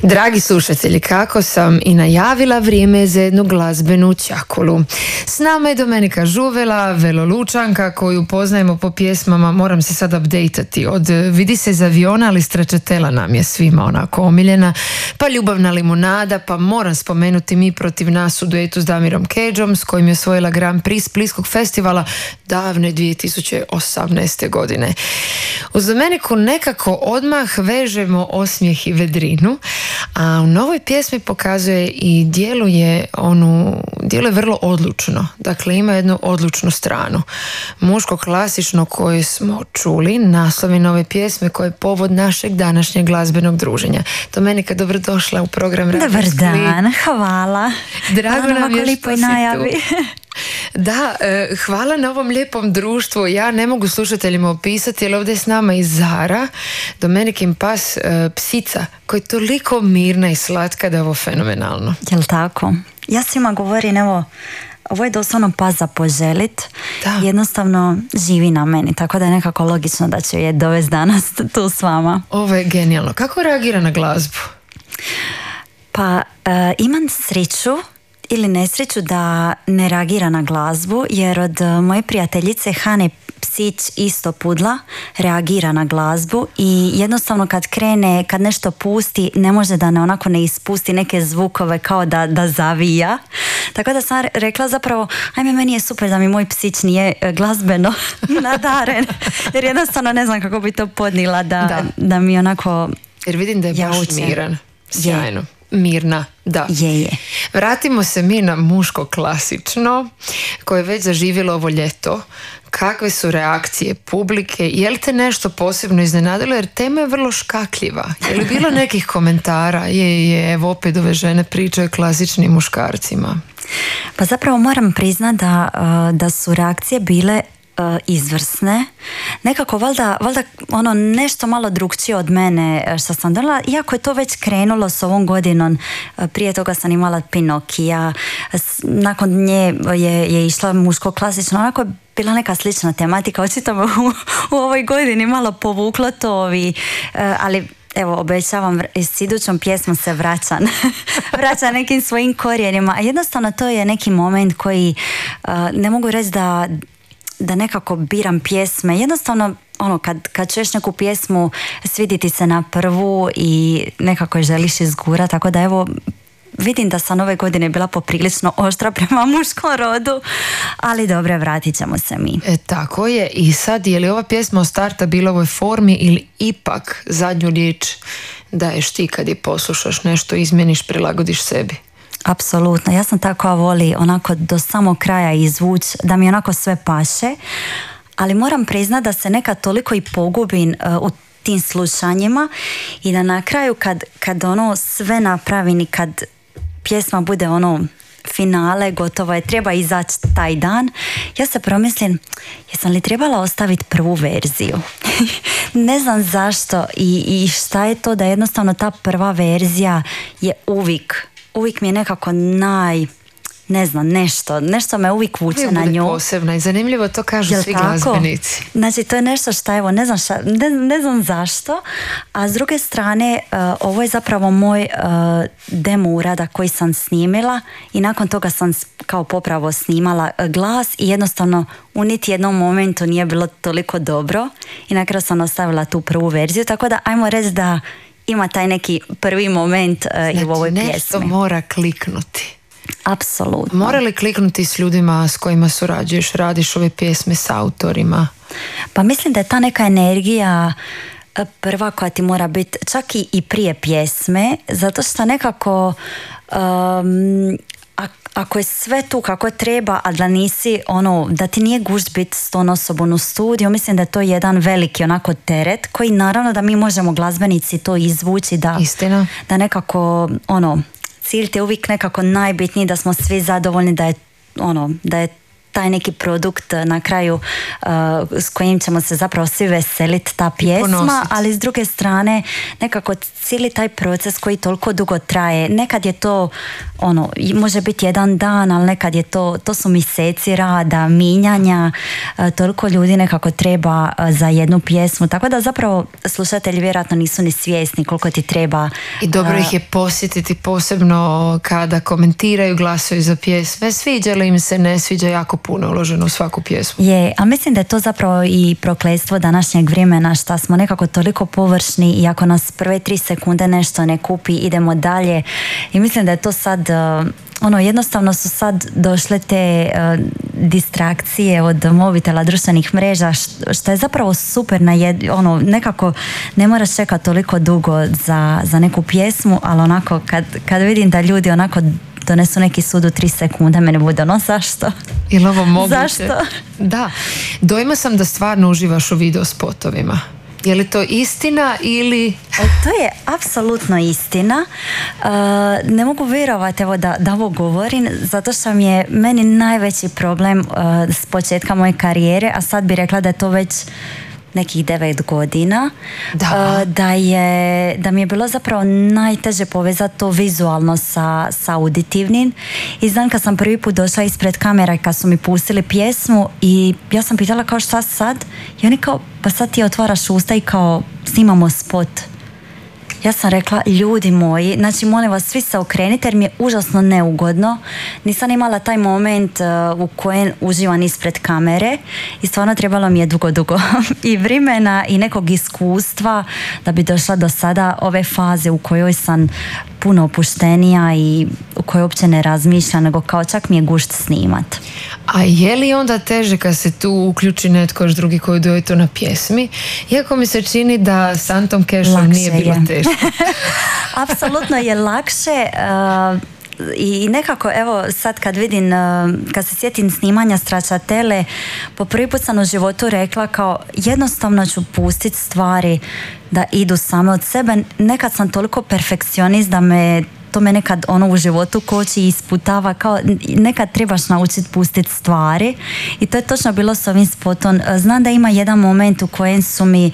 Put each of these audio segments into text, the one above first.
Dragi slušatelji, kako sam i najavila, vrijeme je za jednu glazbenu ćakulu. S nama je Domenica Žuvela, velolučanka koju poznajemo po pjesmama, moram se sad updateati, od Vidi se iz aviona, ali Stracciatella nam je svima onako omiljena, pa Ljubavna limunada, pa moram spomenuti Mi protiv nas u duetu s Damirom Keđom, s kojim je osvojila Grand Prix Splitskog festivala davne 2018. godine. Uz Domeniku nekako odmah vežemo osmijeh i vedrinu, a u novoj pjesmi pokazuje i djeluje vrlo odlučno. Dakle, ima jednu odlučnu stranu. Muško klasično koje smo čuli, naslovi nove pjesme koje je povod našeg današnjeg glazbenog druženja. Domenica, dobrodošla u program Radio Dobar Split. dan, hvala. Drago nam je što si najavi. tu. Da, hvala na ovom lijepom društvu. Ja ne mogu slušateljima opisati, jer ovdje je s nama i Zara, Domenikin pas, psica, koja je toliko mirna i slatka da je ovo fenomenalno. Jel tako? Ja svima govorim, evo, ovo je doslovno pas za poželit. Da. Jednostavno živi na meni, tako da je nekako logično da ću je dovesti danas tu s vama. Ovo je genijalno. Kako reagira na glazbu? Pa imam sreću ili nesreću da ne reagira na glazbu, jer od moje prijateljice Hane psić isto pudla reagira na glazbu i jednostavno kad krene, kad nešto pusti, ne može da ne ispusti neke zvukove kao da zavija. Tako da sam rekla zapravo, ajme, meni je super da mi moj psić nije glazbeno nadaren, jer jednostavno ne znam kako bi to podnila da mi onako jer vidim da je baš miran. Sjajno. Mirna, da. Je. Vratimo se mi na muško klasično, koje je već zaživjelo ovo ljeto. Kakve su reakcije publike? Je li te nešto posebno iznenadilo? Jer tema je vrlo škakljiva. Je li bilo nekih komentara? Je, evo opet ove žene pričaju klasičnim muškarcima. Pa zapravo moram priznati da su reakcije bile izvrsne. Nekako valjda ono nešto malo drukčije od mene što sam donijela, iako je to već krenulo s ovom godinom. Prije toga sam imala Pinokija, nakon nje je išla muško klasično, onako je bila neka slična tematika. Očito me u ovoj godini malo povuklo to, ali evo, obećavam, s idućom pjesmom se vraća nekim svojim korijenima. A jednostavno to je neki moment koji ne mogu reći da nekako biram pjesme. Jednostavno, kad čuješ neku pjesmu, svidi ti se na prvu i nekako je želiš izgura, tako da evo, vidim da sam ove godine bila poprilično oštra prema muškom rodu, ali dobro, vratit ćemo se mi. Tako je. I sad, je li ova pjesma od starta bila u ovoj formi ili ipak zadnju riječ daješ ti kad je poslušaš nešto, izmjeniš, prilagodiš sebi? Apsolutno, ja sam tako voli onako do samog kraja izvući, da mi onako sve paše, ali moram priznati da se nekad toliko i pogubim u tim slušanjima i da na kraju kad ono sve napravim i kad pjesma bude finale, gotovo je, treba izaći taj dan, ja se promislim, jesam li trebala ostaviti prvu verziju? Ne znam zašto i šta je to da jednostavno ta prva verzija je uvijek mi je nekako ne znam, nešto me uvijek vuče na nju. Posebna i zanimljivo, to kažu svi glazbenici. Znači, to je nešto što, evo, ne znam zašto, a s druge strane, ovo je zapravo moj demo urada koji sam snimila i nakon toga sam kao popravo snimala glas i jednostavno u niti jednom momentu nije bilo toliko dobro i na kraju sam ostavila tu prvu verziju, tako da ajmo reći da ima taj neki prvi moment i u ovoj pjesmi. Nešto mora kliknuti. Apsolutno. Mora li kliknuti s ljudima s kojima surađuješ, radiš ove pjesme s autorima? Pa mislim da je ta neka energija prva koja ti mora biti čak i prije pjesme, zato što nekako ako je sve tu kako treba, a da nisi da ti nije gušt biti s tom osobom u studiju, mislim da je to jedan veliki onako teret koji naravno da mi možemo glazbenici to izvući, Istina. Da nekako cilj ti je uvijek nekako najbitniji, da smo svi zadovoljni, da je taj neki produkt na kraju s kojim ćemo se zapravo svi veseliti, ta pjesma, ali s druge strane nekako cijeli taj proces koji toliko dugo traje, nekad je to može biti jedan dan, ali nekad je to su mjeseci rada, minjanja, toliko ljudi nekako treba za jednu pjesmu, tako da zapravo slušatelji vjerojatno nisu ni svjesni koliko ti treba. I dobro ih je posjetiti, posebno kada komentiraju, glasuju za pjesme, sviđa li im se, ne sviđa, jako puno uloženo u svaku pjesmu. Je, a mislim da je to zapravo i prokletstvo današnjeg vremena, što smo nekako toliko površni i ako nas prve 3 sekunde nešto ne kupi, idemo dalje i mislim da je to sad jednostavno su sad došle te distrakcije od mobitela, društvenih mreža, što je zapravo super nekako ne moraš čekati toliko dugo za neku pjesmu, ali onako kad vidim da ljudi onako donesu neki sud u 3 sekunde, mene bude zašto? Ili ovo moguće? Zašto? Da, dojma sam da stvarno uživaš u video spotovima. Je li to istina ili... To je apsolutno istina. Ne mogu vjerovati da ovo govorim, zato što mi je meni najveći problem s početka moje karijere, a sad bi rekla da je to već nekih 9 godina, da mi je bilo zapravo najteže povezati to vizualno sa auditivnim. I znam kad sam prvi put došla ispred kamera i kad su mi pustili pjesmu i ja sam pitala kao šta sad, i oni kao pa sad ti otvaraš usta i kao snimamo spot. Ja sam rekla, ljudi moji, znači molim vas svi se okrenite jer mi je užasno neugodno. Nisam imala taj moment u kojem uživam ispred kamere i stvarno trebalo mi je dugo i vremena i nekog iskustva da bi došla do sada ove faze u kojoj sam puno opuštenija i u kojoj uopće ne razmišljam, nego kao čak mi je gušt snimat. A je li onda teže kad se tu uključi netko još drugi koji doje to na pjesmi? Iako mi se čini da s Antom Cashom nije bilo teško. Apsolutno je lakše. I nekako, evo sad kad vidim, kad se sjetim snimanja Stracciatelle, po prvi put sam u životu rekla kao jednostavno ću pustiti stvari da idu same od sebe. Nekad sam toliko perfekcionist da to me nekad u životu koči i isputava, kao nekad trebaš naučiti pustiti stvari i to je točno bilo s ovim spotom. Znam da ima jedan moment u kojem su mi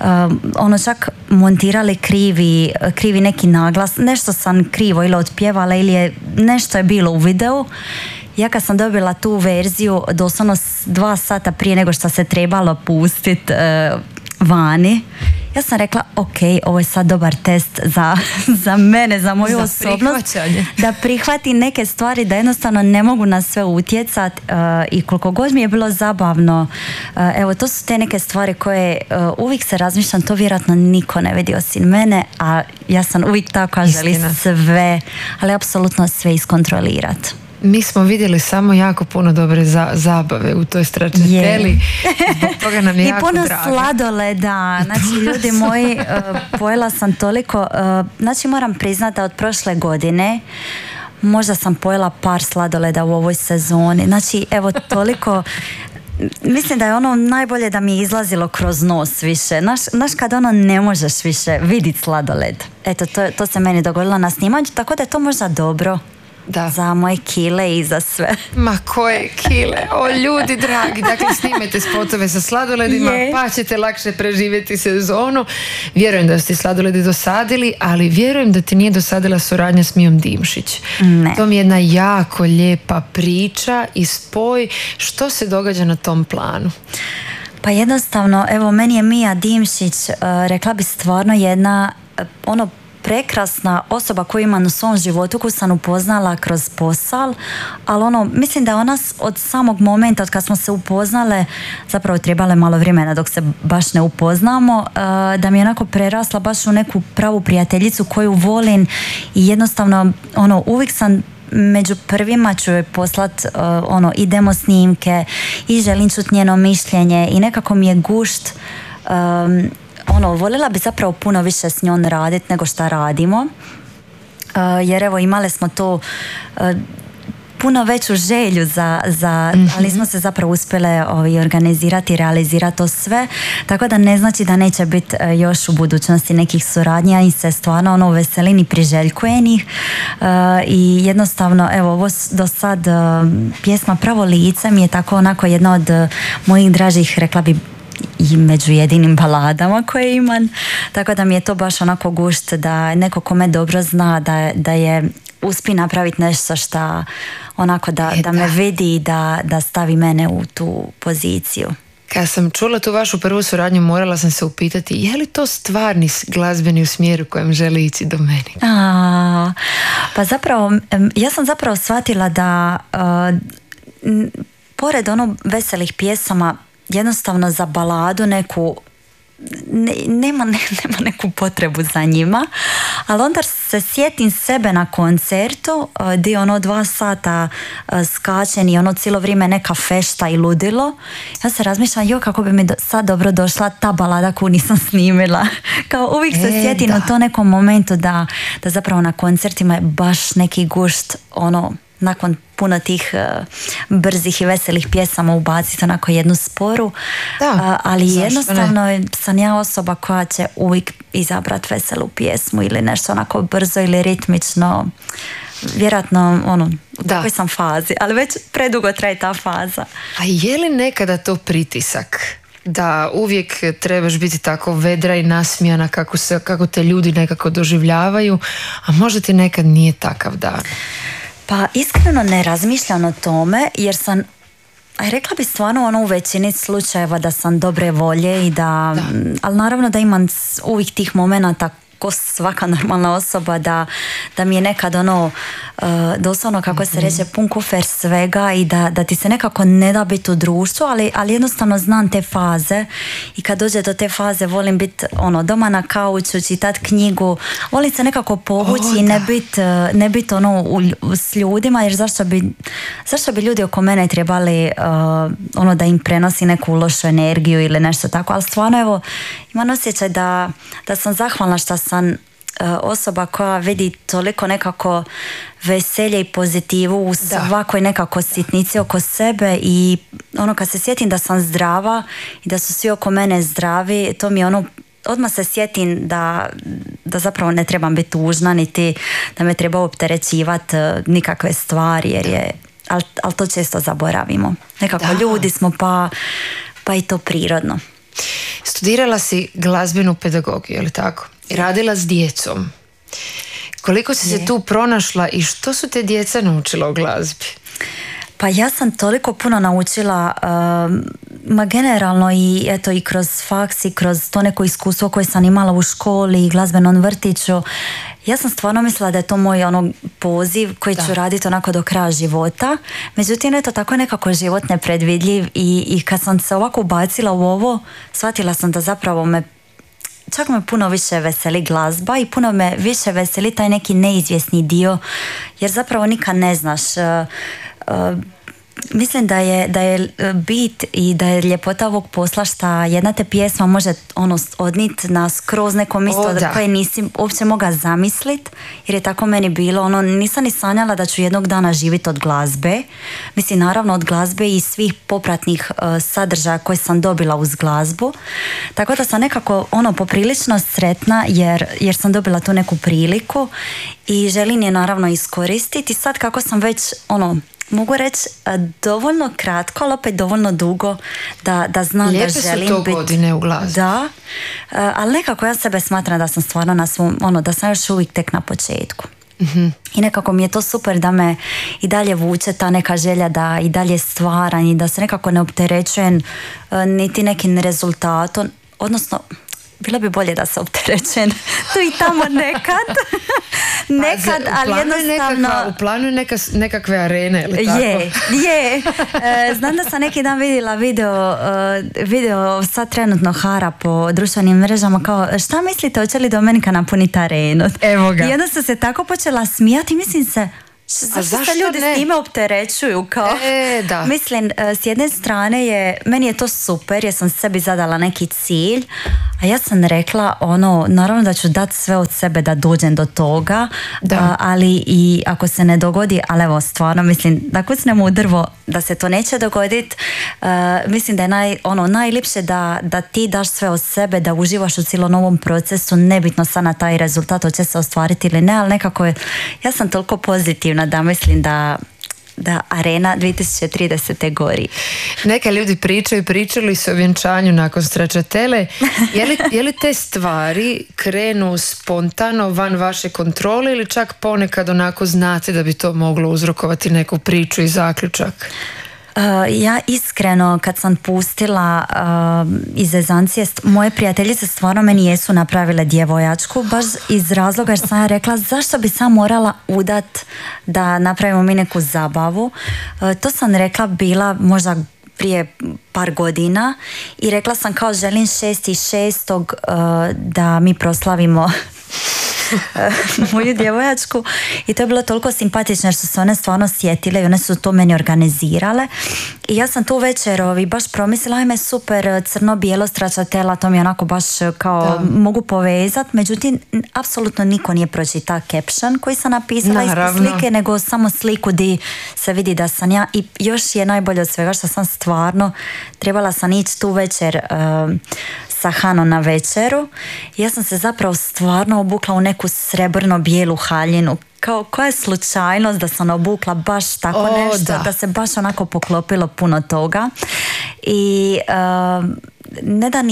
čak montirali krivi neki naglas, nešto sam krivo ili otpjevala ili nešto je bilo u videu. Ja kad sam dobila tu verziju doslovno 2 sata prije nego što se trebalo pustiti vani, ja sam rekla, ok, ovo je sad dobar test za mene, za moju osobnost, da prihvatim neke stvari, da jednostavno ne mogu na sve utjecati i koliko god mi je bilo zabavno, evo, to su te neke stvari koje uvijek se razmišljam, to vjerojatno niko ne vidi osim mene, a ja sam uvijek tako želi sve, ali apsolutno sve iskontrolirati. Mi smo vidjeli samo jako puno dobre zabave u toj Stracciatelli. Zbog toga nam je i jako puno drago. Sladoleda. Znači, ljudi moji, pojela sam toliko. Znači, moram priznati da od prošle godine možda sam pojela par sladoleda u ovoj sezoni. Znači, evo, toliko... Mislim da je najbolje da mi je izlazilo kroz nos više. Znaš kad ne možeš više vidjeti sladoled. Eto, to se meni dogodilo na snimanju, tako da je to možda dobro. Da. Za moje kile i za sve. Ma koje kile, o ljudi dragi. Dakle, snimajte spotove sa sladoledima, pa ćete lakše preživjeti sezonu. Vjerujem da ste sladoledi dosadili, ali vjerujem da ti nije dosadila suradnja s Mijom Dimšić. Ne. To mi je jedna jako lijepa priča i spoj. Što se događa na tom planu? Pa jednostavno, evo, meni je Mija Dimšić, rekla bi stvarno jedna prekrasna osoba koju imam u svom životu, koju sam upoznala kroz posao, ali mislim da ona od samog momenta od kad smo se upoznale, zapravo trebalo je malo vremena dok se baš ne upoznamo, da mi je onako prerasla baš u neku pravu prijateljicu koju volim i jednostavno uvijek sam među prvima ću joj poslat i demo snimke i želim čuti njeno mišljenje i nekako mi je gušt. Voljela bi zapravo puno više s njom raditi nego šta radimo, jer evo imale smo to puno veću želju ali nismo se zapravo uspjele organizirati i realizirati to sve, tako da ne znači da neće biti još u budućnosti nekih suradnja i se stvarno veselim i priželjkujem ih i jednostavno evo ovo do sad pjesma Pravo lice mi je tako onako jedna od mojih dražih, rekla bi, i među jedinim baladama koje imam, tako da mi je to baš onako gušt da neko ko me dobro zna da je uspije napraviti nešto što onako da me vidi i da stavi mene u tu poziciju. Kad sam čula tu vašu prvu suradnju, morala sam se upitati je li to stvarni glazbeni smjer u kojem želi ići do meni? Pa zapravo, ja sam zapravo shvatila da pored veselih pjesama jednostavno za baladu neku nema neku potrebu za njima, ali onda se sjetim sebe na koncertu gdje 2 sata skačen i cijelo vrijeme neka fešta i ludilo. Ja se razmišljam, kako bi mi sad dobro došla ta balada koju nisam snimila. Kao uvijek se sjetim u to nekom momentu da zapravo na koncertima je baš neki gušt nakon puno tih brzih i veselih pjesama ubaciti onako jednu sporu, ali jednostavno sam ja osoba koja će uvijek izabrati veselu pjesmu ili nešto onako brzo ili ritmično, vjerojatno u takvoj sam fazi, ali već predugo traje ta faza. A je li nekada to pritisak? Da uvijek trebaš biti tako vedra i nasmijana kako te ljudi nekako doživljavaju, a možda ti nekad nije takav dan? Pa iskreno ne razmišljam o tome, jer sam, rekla bi stvarno u većini slučajeva da sam dobre volje i da. Ali naravno da imam uvijek tih momenata ko svaka normalna osoba da mi je nekad doslovno kako se reče pun kufer svega i da ti se nekako ne da biti u društvu, ali jednostavno znam te faze i kad dođe do te faze volim biti doma na kauču, čitati knjigu, volim se nekako povući i ne biti s ljudima, jer zašto bi ljudi oko mene trebali da im prenosi neku lošu energiju ili nešto tako, ali stvarno evo imam osjećaj da sam zahvalna što sam osoba koja vidi toliko nekako veselje i pozitivu u svakoj nekako sitnici oko sebe i kad se sjetim da sam zdrava i da su svi oko mene zdravi, to mi je odmah se sjetim da zapravo ne trebam biti tužna niti da me treba opterećivati nikakve stvari, jer je, ali to često zaboravimo. Nekako ljudi smo pa i to prirodno. Studirala si glazbenu pedagogiju, je li tako? I radila s djecom. Koliko si se tu pronašla i što su te djeca naučila o glazbi? Pa ja sam toliko puno naučila, generalno i kroz faks i kroz to neko iskustvo koje sam imala u školi i glazbenom vrtiću. Ja sam stvarno mislila da je to moj poziv koji ću raditi onako do kraja života. Međutim, tako je nekako život nepredvidljiv i kad sam se ovako ubacila u ovo, shvatila sam da zapravo čak me puno više veseli glazba i puno me više veseli taj neki neizvjesni dio, jer zapravo nikad ne znaš. Mislim da je bit i da je ljepota ovog posla šta jedna te pjesma može odniti na skroz neko mjesto koje nisi uopće mogla zamislit, jer je tako meni bilo. Nisam ni sanjala da ću jednog dana živjeti od glazbe. Mislim, naravno od glazbe i svih popratnih sadržaja koje sam dobila uz glazbu. Tako da sam nekako poprilično sretna jer sam dobila tu neku priliku i želim je naravno iskoristiti. Sad kako sam već mogu reći dovoljno kratko, ali opet dovoljno dugo da znam lijepe da želim biti. Lijepe su to godine u glazbi. Da, ali nekako ja sebe smatram da sam stvarno na svom, da sam još uvijek tek na početku. Mm-hmm. I nekako mi je to super da me i dalje vuče ta neka želja da i dalje stvaram i da se nekako ne opterećujem niti nekim rezultatom, odnosno bilo bi bolje da se opterećen tu i tamo nekad, ali jednostavno u planu je nekakve arene, ili tako? Je. Znam da sam neki dan vidjela video sad trenutno hara po društvenim mrežama, kao šta mislite, hoće li Domenica napuniti arenu? Evo ga. I onda sam se tako počela smijati i mislim se, Zašto se ljudi s time opterećuju? Da. Mislim, s jedne strane meni je to super jer sam sebi zadala neki cilj, a ja sam rekla naravno da ću dati sve od sebe da dođem do toga, ali i ako se ne dogodi, ali evo stvarno mislim da kucnemo u drvo da se to neće dogoditi, mislim da je najljepše da ti daš sve od sebe, da uživaš u cijelom novom procesu, nebitno sad na taj rezultat hoće se ostvariti ili ne, ali nekako ja sam toliko pozitivna da mislim da Arena 2030. gori. Neka ljudi pričali su o vjenčanju nakon Stracciatelle. Je li te stvari krenu spontano van vaše kontrole ili čak ponekad onako znate da bi to moglo uzrokovati neku priču i zaključak? Ja iskreno kad sam pustila iz zezancije, moje prijateljice stvarno meni jesu napravile djevojačku baš iz razloga jer sam ja rekla zašto bi sam morala udat da napravimo mi neku zabavu. To sam rekla bila možda prije par godina i rekla sam kao želim 6.6. Da mi proslavimo moju djevojačku i to je bilo toliko simpatično jer su se one stvarno sjetile i one su to meni organizirale i ja sam tu večer baš promislila ajme super crno-bijelo Stracciatella, to mi je onako baš kao mogu povezat, međutim apsolutno niko nije pročitao caption koji sam napisala ispod slike, nego samo sliku di se vidi da sam ja i još je najbolje od svega što sam stvarno trebala sam ići tu večer sa Hanom na večeru. Ja sam se zapravo stvarno obukla u neku srebrno-bijelu haljinu. Kao koja je slučajnost da sam obukla baš tako nešto, da se baš onako poklopilo puno toga. I ne da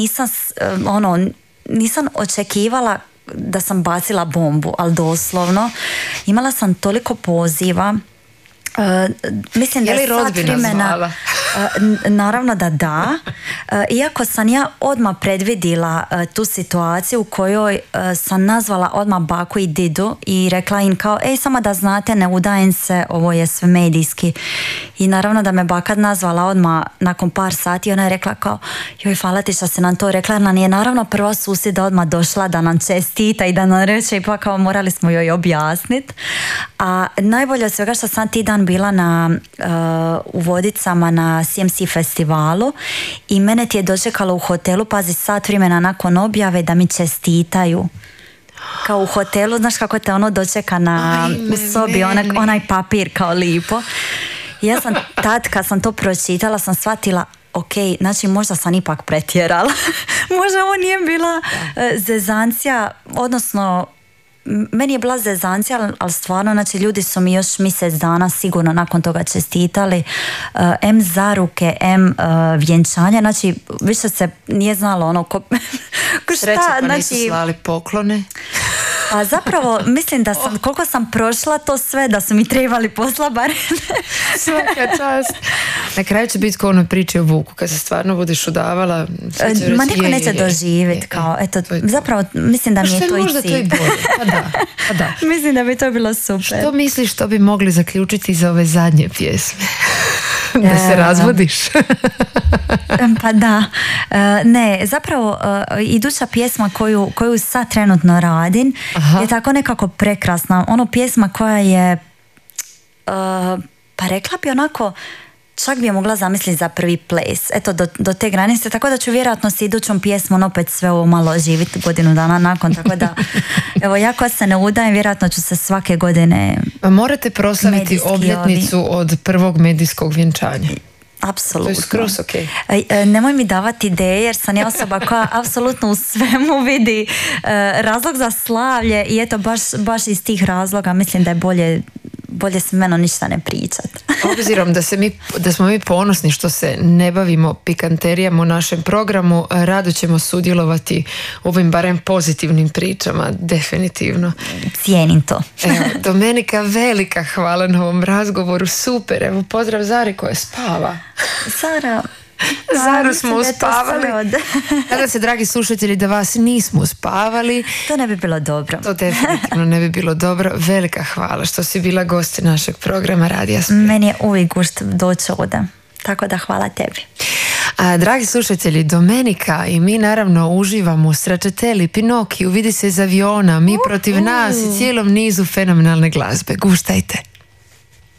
nisam očekivala da sam bacila bombu, ali doslovno imala sam toliko poziva. Mislim da je sat vremena naravno da iako sam ja odmah predvidila tu situaciju u kojoj sam nazvala odmah baku i didu i rekla im kao samo da znate ne udajem se, ovo je sve medijski i naravno da me baka nazvala odmah nakon par sati, ona je rekla kao joj hvala ti što si nam to rekla, jer nam je naravno prva susjeda odmah došla da nam čestita i da nam reče i pa kao morali smo joj objasniti, a najbolje od svega što sam ti dan bila u Vodicama na CMC festivalu i mene ti je dočekalo u hotelu, pazi sat vremena nakon objave da mi čestitaju kao u hotelu, znaš kako te dočeka u sobi, onaj papir kao lipo. Ja sam tad kad sam to pročitala sam shvatila ok, znači možda sam ipak pretjerala. Možda ovo nije bila zezancija, odnosno meni je bila zezancija, ali stvarno, znači ljudi su mi još mjesec dana sigurno nakon toga čestitali, M zaruke, M vjenčanja, znači više se nije znalo ko šta, sreće pa nisu slali poklone. A zapravo mislim da sam, koliko sam prošla to sve, da su mi trebali posla bar. Svaka čast. Na kraju će biti kao ono priče o Vuku, kad se stvarno budeš udavala. Ma niko neće doživjeti kao, eto, zapravo mislim da mi je to i cilj. Možda to i bolje, pa da. Mislim da bi to bilo super. Što misliš što bi mogli zaključiti za ove zadnje pjesme? Da se razvodiš? Pa da. Ne, zapravo iduća pjesma koju sad trenutno radim je tako nekako prekrasna. Ono pjesma koja je pa rekla bi onako čak bi je mogla zamisliti za prvi ples. Eto, do te granice, tako da ću vjerojatno s idućom pjesmom opet sve ovo malo živjeti godinu dana nakon, tako da evo, ja koja se ne udajem, vjerojatno ću se svake godine morate proslaviti obljetnicu od prvog medijskog vjenčanja. Apsolutno. To je skroz ok. Nemoj mi davati ideje jer sam ja osoba koja apsolutno u svemu vidi razlog za slavlje i eto baš iz tih razloga mislim da je bolje s menom ništa ne pričat. Obzirom da smo mi ponosni što se ne bavimo pikanterijama u našem programu, rado ćemo sudjelovati u ovim barem pozitivnim pričama, definitivno. Cijenim to. Evo, Domenica, velika hvala na ovom razgovoru, super, evo pozdrav Zari koja spava. Zaru smo uspavali. Nadam se, dragi slušatelji, da vas nismo uspavali. To ne bi bilo dobro. To definitivno ne bi bilo dobro. Velika hvala što si bila gost našeg programa Radija Split. Meni je uvijek gušt doći ovdje. Tako da hvala tebi. Dragi slušatelji, Domenica i mi naravno uživamo u Stracciatelli, Pinokiju, Vidi se iz aviona, Mi protiv nas i cijelom nizu fenomenalne glazbe. Guštajte.